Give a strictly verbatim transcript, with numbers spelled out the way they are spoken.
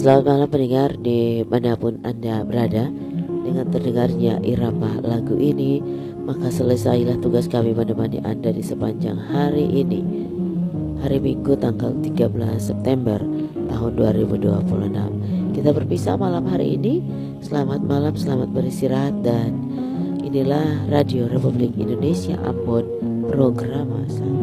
Selamat malam pendengar dimanapun Anda berada. Dengan terdengarnya irama lagu ini, maka selesailah tugas kami menemani Anda di sepanjang hari ini, hari Minggu tanggal tiga belas September tahun dua ribu dua puluh enam. Kita berpisah malam hari ini. Selamat malam, selamat beristirahat. Dan inilah Radio Republik Indonesia Ambon, program Masa.